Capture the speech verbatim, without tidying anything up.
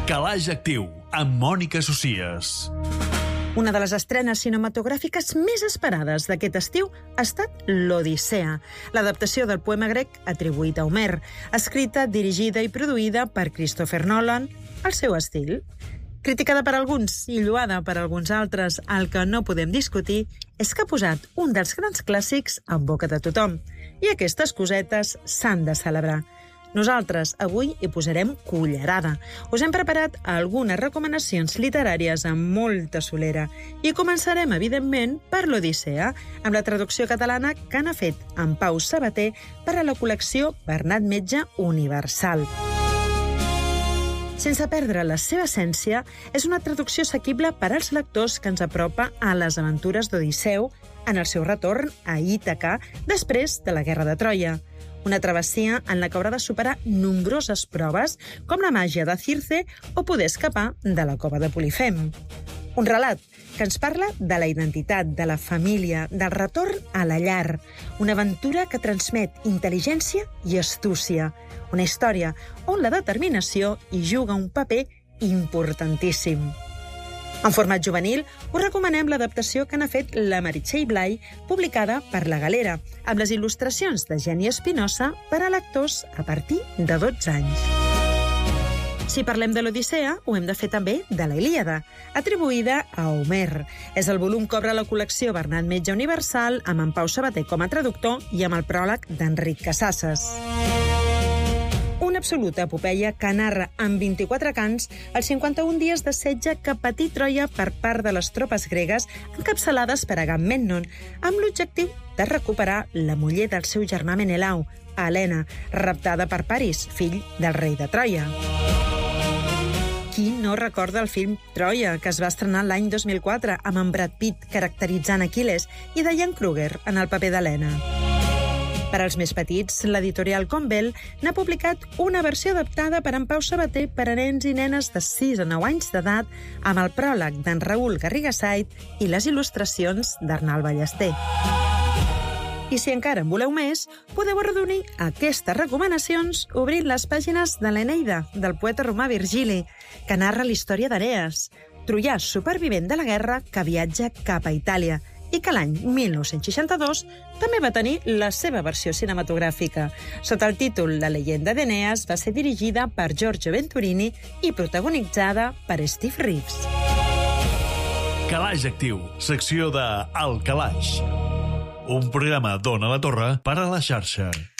Calaix Actiu, amb Mònica Socies. Una de les estrenes cinematogràfiques més esperades d'aquest estiu ha estat l'Odissea, l'adaptació del poema grec atribuït a Homer, escrita, dirigida i produïda per Christopher Nolan, al seu estil. Criticada per alguns i lloada per alguns altres, el que no podem discutir és que ha posat un dels grans clàssics en boca de tothom, i aquestes cosetes s'han de celebrar. Nosaltres avui hi posarem cullerada. Us hem preparat algunes recomanacions literàries amb molta solera i començarem, evidentment, per l'Odissea, amb la traducció catalana que n'ha fet en Pau Sabater per a la col·lecció Bernat Metge Universal. Sense perdre la seva essència, és una traducció assequible per als lectors que ens apropa a les aventures d'Odisseu en el seu retorn a Ítaca després de la Guerra de Troia. Una travessia en la que haurà de superar nombroses proves, com la màgia de Circe o poder escapar de la cova de Polifem. Un relat que ens parla de la identitat, de la família, del retorn a la llar. Una aventura que transmet intel·ligència i astúcia. Una història on la determinació hi juga un paper importantíssim. En format juvenil, us recomanem l'adaptació que n'ha fet la Meritxell Blay, publicada per La Galera, amb les il·lustracions de Geni Espinosa per a lectors a partir de dotze anys. Si parlem de l'Odissea, ho hem de fer també de la Ilíada, atribuïda a Homer. És el volum que obre la col·lecció Bernat Metge Universal, amb en Pau Sabater com a traductor i amb el pròleg d'Enric Casasses. Una absoluta epopeia que narra en vint-i-quatre cants els cinquanta-un dies de setge que patí Troia per part de les tropes gregues encapçalades per Agamèmnon, amb l'objectiu de recuperar la muller del seu germà Menelau, Helena, raptada per Paris, fill del rei de Troia. Qui no recorda el film Troia, que es va estrenar l'any dos mil quatre amb en Brad Pitt caracteritzant Aquil·les i Diane Kruger en el paper d'Helena? Per als més petits, l'editorial Combel n'ha publicat una versió adaptada per en Pau Sabater per a nens i nenes de sis a nou anys d'edat amb el pròleg d'en Raül Garrigasait i les il·lustracions d'Arnal Ballester. I si encara en voleu més, podeu arrodonir aquestes recomanacions obrint les pàgines de l'Eneida, del poeta romà Virgili, que narra la història d'Enees, troià supervivent de la guerra que viatja cap a Itàlia, i que l'any mil nou-cents seixanta-dos també va tenir la seva versió cinematogràfica. Sota el títol La leyenda d'Eneas va ser dirigida per Giorgio Venturini i protagonitzada per Steve Reeves. Calaix Actiu, secció de El Calaix. Un programa d'Ona la Torre per a la xarxa.